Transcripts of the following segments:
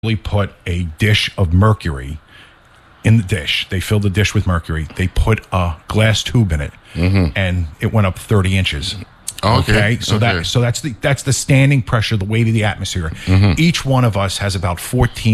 put a dish of mercury in the dish. They filled the dish with mercury. They put a glass tube in it, and it went up 30 inches. Okay, so that's the standing pressure, the weight of the atmosphere. Each one of us has about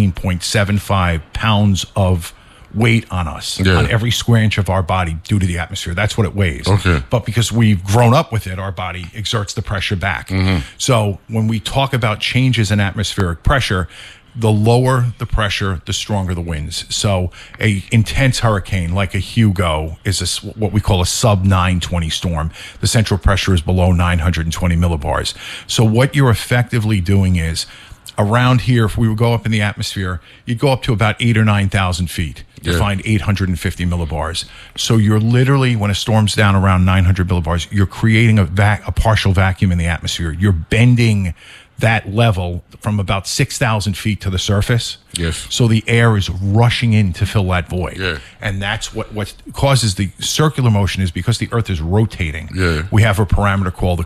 14.75 pounds of weight on us on every square inch of our body due to the atmosphere. That's what it weighs. But because we've grown up with it, our body exerts the pressure back. So when we talk about changes in atmospheric pressure, the lower the pressure, the stronger the winds. So a intense hurricane like a Hugo is what we call a sub 920 storm. The central pressure is below 920 millibars. So what you're effectively doing is, around here, if we would go up in the atmosphere, you'd go up to about 8,000 or 9,000 feet to find 850 millibars. So you're literally, when a storm's down around 900 millibars, you're creating a partial vacuum in the atmosphere. You're bending that level from about 6,000 feet to the surface. So the air is rushing in to fill that void. And that's what causes the circular motion, is because the Earth is rotating. We have a parameter called the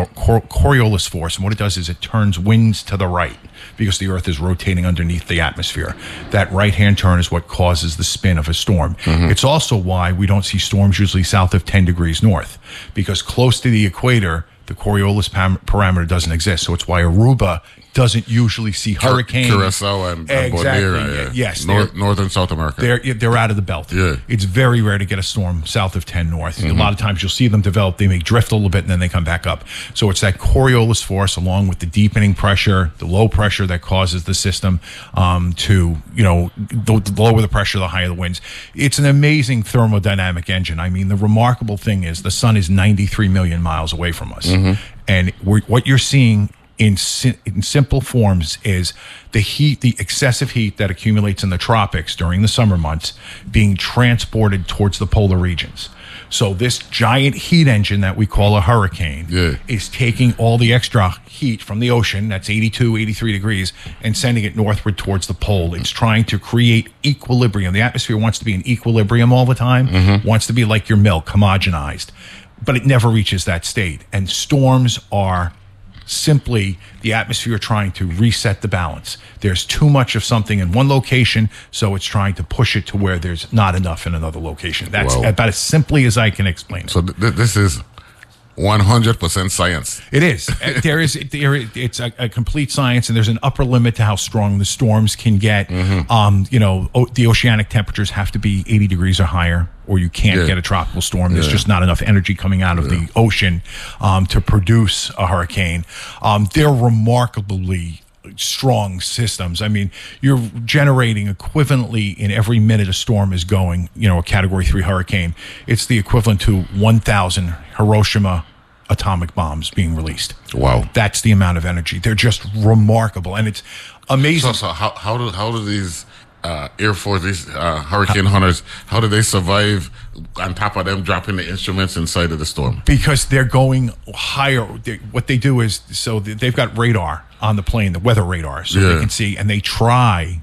Coriolis force. And what it does is it turns winds to the right because the Earth is rotating underneath the atmosphere. That right-hand turn is what causes the spin of a storm. It's also why we don't see storms usually south of 10 degrees north, because close to the equator, the Coriolis parameter doesn't exist. So it's why Aruba doesn't usually see hurricanes. Curacao and Bonaire, yes, North and South America. They're out of the belt. It's very rare to get a storm south of 10 north. A lot of times you'll see them develop. They may drift a little bit and then they come back up. So it's that Coriolis force, along with the deepening pressure, the low pressure, that causes the system to, the lower the pressure, the higher the winds. It's an amazing thermodynamic engine. I mean, the remarkable thing is the sun is 93 million miles away from us. And what you're seeing in simple forms is the heat, the excessive heat that accumulates in the tropics during the summer months, being transported towards the polar regions. So this giant heat engine that we call a hurricane is taking all the extra heat from the ocean, that's 82, 83 degrees, and sending it northward towards the pole. It's trying to create equilibrium. The atmosphere wants to be in equilibrium all the time, wants to be like your milk, homogenized, but it never reaches that state. And storms are simply the atmosphere trying to reset the balance. There's too much of something in one location, so it's trying to push it to where there's not enough in another location. That's about as simply as I can explain it. So this is 100% science. It is. It's a complete science, and there's an upper limit to how strong the storms can get. The oceanic temperatures have to be 80 degrees or higher, or you can't get a tropical storm. There's just not enough energy coming out of the ocean to produce a hurricane. They're remarkably strong systems. I mean, you're generating equivalently in every minute a storm is going, a Category 3 hurricane. It's the equivalent to 1,000 Hiroshima atomic bombs being released. Wow. That's the amount of energy. They're just remarkable, and it's amazing. So how do these Air Force, these hurricane hunters, how do they survive on top of them dropping the instruments inside of the storm? Because they're going higher. What they do is, so they've got radar on the plane, the weather radar, so they can see, and they try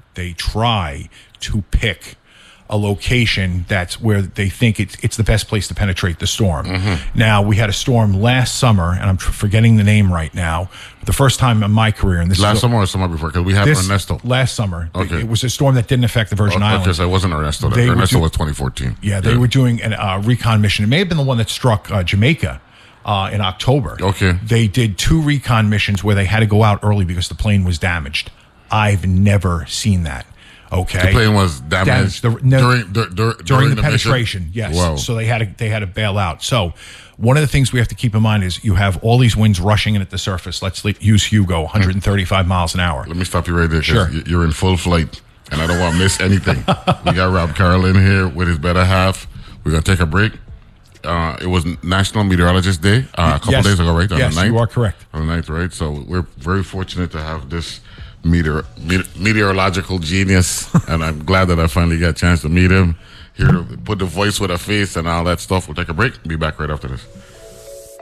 to pick a location that's where they think it's the best place to penetrate the storm. Now, we had a storm last summer, and I'm forgetting the name right now. The first time in my career, and this last summer or summer before, because we had Ernesto last summer. It was a storm that didn't affect the Virgin Islands. Okay, so it wasn't Ernesto. Ernesto was 2014. Yeah, they were doing a recon mission. It may have been the one that struck Jamaica in October. They did 2 recon missions where they had to go out early because the plane was damaged. I've never seen that. The plane was damaged during the penetration. Mission? Yes. Wow. So they had to bail out. So one of the things we have to keep in mind is you have all these winds rushing in at the surface. Let's use Hugo, 135 miles an hour. Let me stop you right there. Sure. You're in full flight, and I don't want to miss anything. We got Rob Carroll in here with his better half. We're going to take a break. It was National Meteorologist Day a couple days ago, right? On the 9th? You are correct. On the 9th, right? So we're very fortunate to have this meteorological genius, and I'm glad that I finally got a chance to meet him, here to put the voice with a face and all that stuff. We'll take a break. Be back right after this.